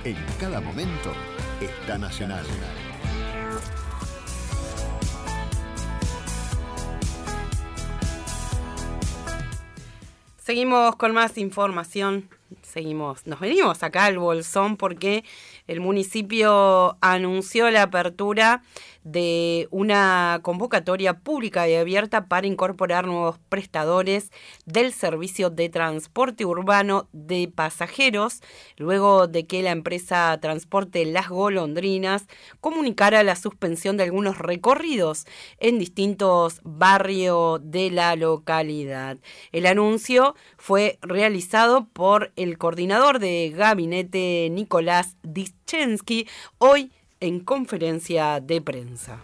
En cada momento está Nacional. Seguimos con más información. Nos venimos acá al Bolsón porque el municipio anunció la apertura de una convocatoria pública y abierta para incorporar nuevos prestadores del servicio de transporte urbano de pasajeros, luego de que la empresa Transporte Las Golondrinas comunicara la suspensión de algunos recorridos en distintos barrios de la localidad. El anuncio fue realizado por el coordinador de gabinete Nicolás Dischensky hoy en conferencia de prensa.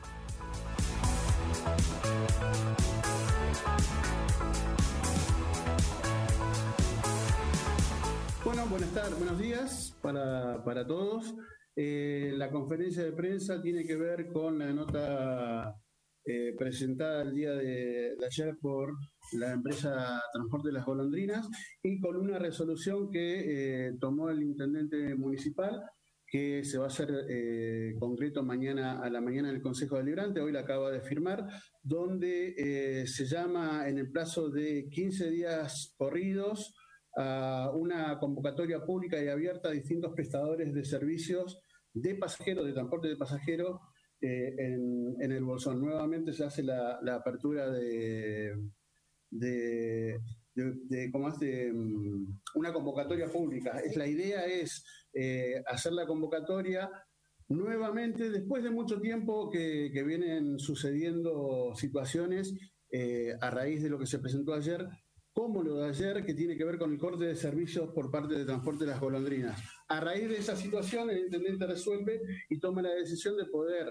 Bueno, buenos días para todos. La conferencia de prensa tiene que ver con la nota presentada el día de ayer por la empresa Transporte Las Golondrinas y con una resolución que tomó el intendente municipal, que se va a hacer concreto a la mañana en el Consejo Deliberante, hoy la acaba de firmar, donde se llama en el plazo de 15 días corridos a una convocatoria pública y abierta a distintos prestadores de servicios de pasajeros, de transporte de pasajeros, en el Bolsón. Nuevamente se hace la apertura de una convocatoria pública. La idea es hacer la convocatoria nuevamente después de mucho tiempo que vienen sucediendo situaciones a raíz de lo que se presentó ayer, como lo de ayer, que tiene que ver con el corte de servicios por parte de Transporte Las Golondrinas. A raíz de esa situación, el intendente resuelve y toma la decisión de poder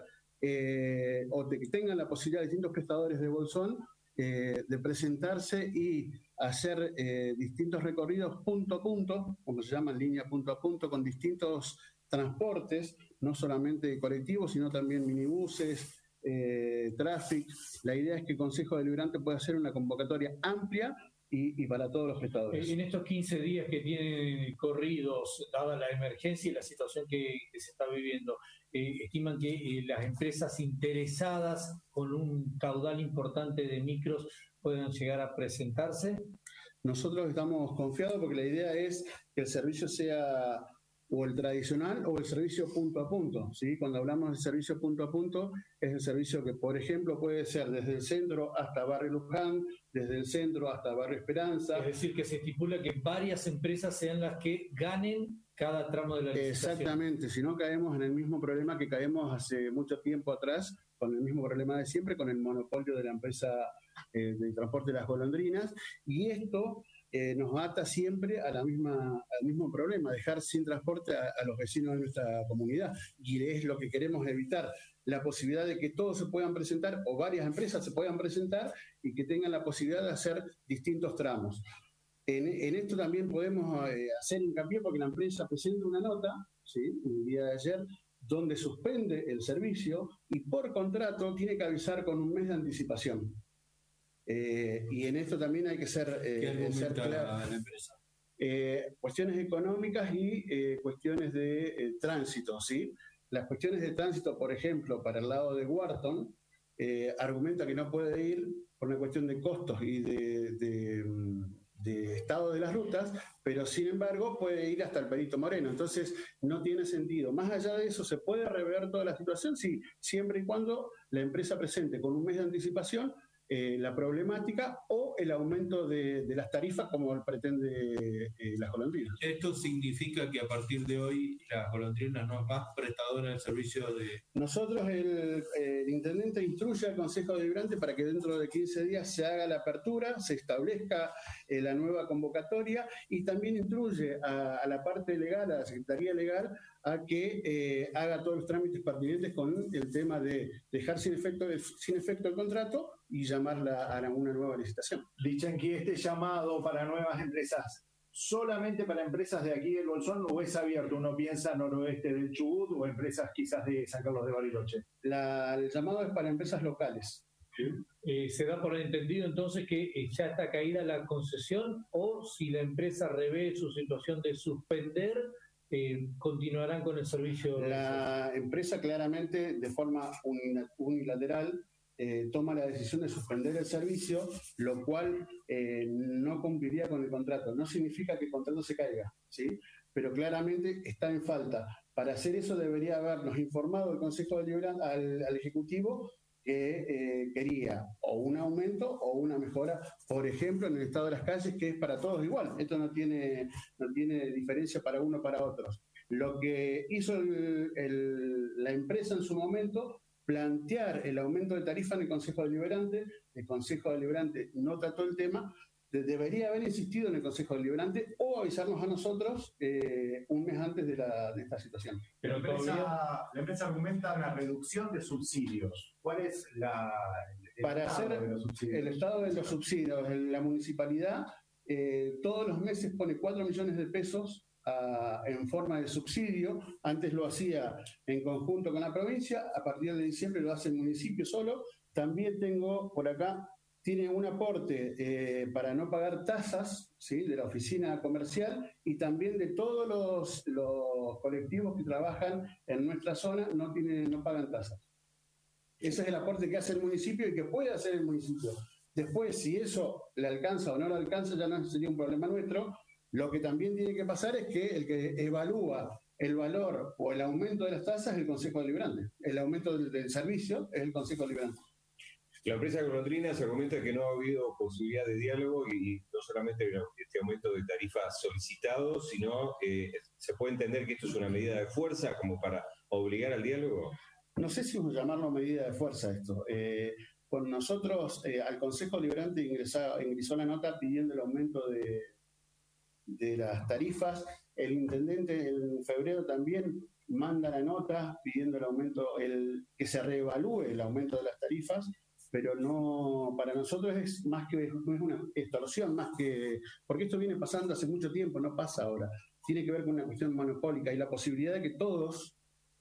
o de que tengan la posibilidad distintos prestadores de Bolsón de presentarse y hacer distintos recorridos punto a punto, como se llama, línea punto a punto, con distintos transportes, no solamente colectivos, sino también minibuses, tráfico. La idea es que el Consejo Deliberante pueda hacer una convocatoria amplia y para todos los prestadores. En estos 15 días que tienen corridos, dada la emergencia y la situación que se está viviendo, estiman que las empresas interesadas con un caudal importante de micros puedan llegar a presentarse. Nosotros estamos confiados porque la idea es que el servicio sea o el tradicional o el servicio punto a punto, ¿sí? Cuando hablamos de servicio punto a punto, es el servicio que, por ejemplo, puede ser desde el centro hasta Barrio Luján, desde el centro hasta Barrio Esperanza. Es decir, que se estipula que varias empresas sean las que ganen cada tramo de la licitación. Exactamente, si no caemos en el mismo problema que caemos hace mucho tiempo atrás, con el mismo problema de siempre, con el monopolio de la empresa de transporte de Las Golondrinas, y esto nos ata siempre al mismo problema, dejar sin transporte a los vecinos de nuestra comunidad, y es lo que queremos evitar, la posibilidad de que todos se puedan presentar, o varias empresas se puedan presentar, y que tengan la posibilidad de hacer distintos tramos. En esto también podemos hacer hincapié porque la empresa presenta una nota, ¿sí?, el día de ayer, donde suspende el servicio y por contrato tiene que avisar con un mes de anticipación. Y en esto también hay que ser claro. La empresa? Cuestiones económicas y cuestiones de tránsito, ¿sí? Las cuestiones de tránsito, por ejemplo, para el lado de Wharton, argumenta que no puede ir por una cuestión de costos y de estado de las rutas, pero sin embargo puede ir hasta el Perito Moreno, entonces no tiene sentido. Más allá de eso, ¿se puede rever toda la situación? Sí, siempre y cuando la empresa presente con un mes de anticipación la problemática o el aumento de las tarifas como pretende Las Golondrinas. ¿Esto significa que a partir de hoy Las Golondrinas no es más prestadora del servicio de...? Nosotros, el intendente instruye al Consejo Deliberante para que dentro de 15 días se haga la apertura, se establezca la nueva convocatoria y también instruye a la parte legal, a la Secretaría Legal, a que haga todos los trámites pertinentes con el tema de dejar sin efecto el contrato y llamarla a una nueva licitación. Dischensky, este llamado para nuevas empresas, ¿solamente para empresas de aquí del Bolsón o es abierto? Uno piensa noroeste del Chubut o empresas quizás de San Carlos de Bariloche. El llamado es para empresas locales. ¿Se da por entendido entonces que ya está caída la concesión o si la empresa revé su situación de suspender, continuarán con el servicio. La empresa claramente, de forma unilateral, toma la decisión de suspender el servicio, lo cual no cumpliría con el contrato. No significa que el contrato se caiga, ¿sí? Pero claramente está en falta. Para hacer eso debería habernos informado el Consejo Deliberante al Ejecutivo que quería o un aumento o una mejora, por ejemplo, en el estado de las calles, que es para todos igual. Esto no tiene diferencia para uno o para otros. Lo que hizo la empresa en su momento, plantear el aumento de tarifa en el Consejo Deliberante. El Consejo Deliberante no trató el tema. Debería haber insistido en el Consejo Deliberante o avisarnos a nosotros un mes antes de esta situación. Pero la empresa argumenta una reducción de subsidios. ¿Cuál es para hacer el estado de los subsidios? La municipalidad todos los meses pone 4 millones de pesos en forma de subsidio. Antes lo hacía en conjunto con la provincia, a partir de diciembre lo hace el municipio solo. También tengo por acá, tiene un aporte para no pagar tasas, ¿sí?, de la oficina comercial, y también de todos los colectivos que trabajan en nuestra zona no pagan tasas. Ese es el aporte que hace el municipio y que puede hacer el municipio. Después, si eso le alcanza o no le alcanza, ya no sería un problema nuestro. Lo que también tiene que pasar es que el que evalúa el valor o el aumento de las tasas es el Consejo Deliberante. El aumento del servicio es el Consejo Deliberante. La empresa Golondrina se argumenta que no ha habido posibilidad de diálogo y no solamente este aumento de tarifas solicitado, sino se puede entender que esto es una medida de fuerza como para obligar al diálogo. No sé si llamarlo medida de fuerza esto. Con nosotros, al Consejo Deliberante ingresó la nota pidiendo el aumento de las tarifas. El intendente en febrero también manda la nota pidiendo el aumento, que se reevalúe el aumento de las tarifas, pero no, para nosotros es más que es una extorsión, más que, porque esto viene pasando hace mucho tiempo, no pasa ahora. Tiene que ver con una cuestión monopólica y la posibilidad de que todos,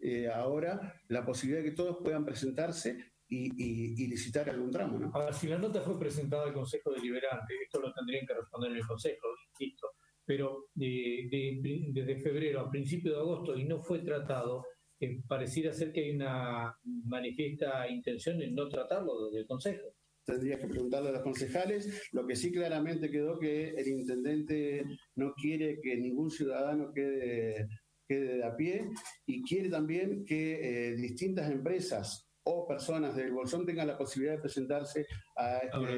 la posibilidad de que todos puedan presentarse y licitar algún tramo, ¿no? Ahora, si la nota fue presentada al Consejo Deliberante, esto lo tendrían que responder en el Consejo, insisto, pero desde febrero a principio de agosto y no fue tratado, pareciera ser que hay una manifiesta intención en no tratarlo desde el Consejo. Tendría que preguntarle a los concejales. Lo que sí claramente quedó que el intendente no quiere que ningún ciudadano quede de a pie y quiere también que distintas empresas o personas del Bolsón tengan la posibilidad de presentarse a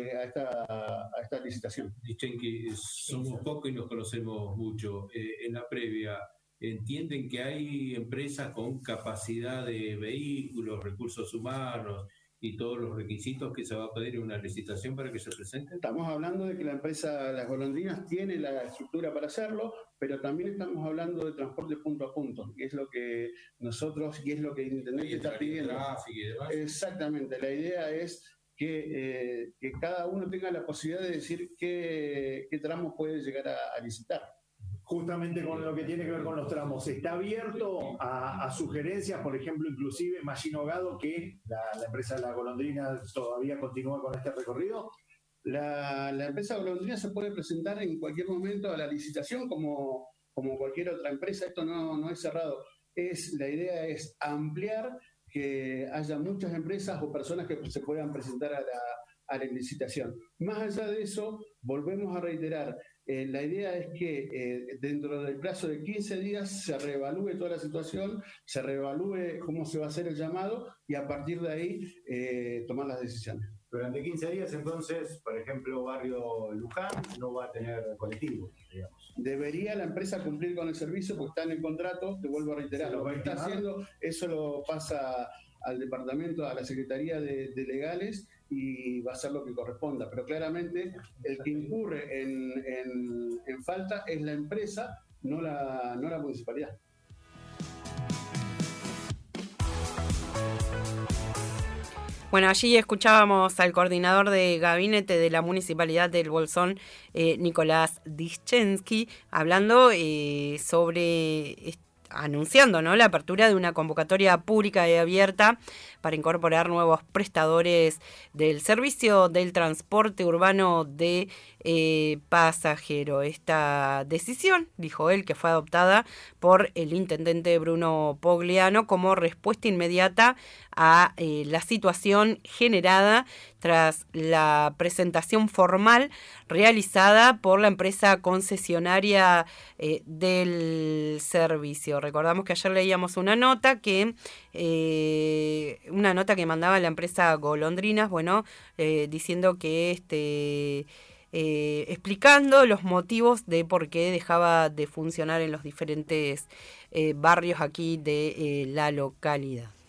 esta licitación. Dicen que somos pocos y nos conocemos mucho. En la previa, ¿entienden que hay empresas con capacidad de vehículos, recursos humanos y todos los requisitos que se va a pedir en una licitación para que se presenten? Estamos hablando de que la empresa Las Golondrinas tiene la estructura para hacerlo, pero también estamos hablando de transporte punto a punto, que es lo que nosotros y es lo que el intendente está pidiendo. Tráfico y demás. Exactamente, la idea es que cada uno tenga la posibilidad de decir qué tramos puede llegar a licitar. Justamente con lo que tiene que ver con los tramos, ¿está abierto a sugerencias? Por ejemplo, inclusive Machino Gado, que la empresa de La Golondrina todavía continúa con este recorrido. La empresa Golondrina se puede presentar en cualquier momento a la licitación como cualquier otra empresa. Esto no es cerrado. La idea es ampliar, que haya muchas empresas o personas que se puedan presentar a la licitación. Más allá de eso, volvemos a reiterar, la idea es que dentro del plazo de 15 días se reevalúe toda la situación, se reevalúe cómo se va a hacer el llamado y a partir de ahí tomar las decisiones. Durante 15 días, entonces, por ejemplo, Barrio Luján no va a tener colectivo, digamos. Debería la empresa cumplir con el servicio porque está en el contrato, te vuelvo a reiterar, lo que está haciendo, eso lo pasa al departamento, a la Secretaría de Legales y va a ser lo que corresponda. Pero claramente el que incurre en falta es la empresa, no la municipalidad. Bueno, allí escuchábamos al coordinador de gabinete de la Municipalidad del Bolsón, Nicolás Dischensky, hablando anunciando, ¿no?, la apertura de una convocatoria pública y abierta para incorporar nuevos prestadores del servicio del transporte urbano de pasajero. Esta decisión, dijo él, que fue adoptada por el intendente Bruno Pogliano como respuesta inmediata a la situación generada tras la presentación formal realizada por la empresa concesionaria del servicio. Recordamos que ayer leíamos una nota que mandaba la empresa Golondrinas, diciendo que explicando los motivos de por qué dejaba de funcionar en los diferentes barrios aquí de la localidad.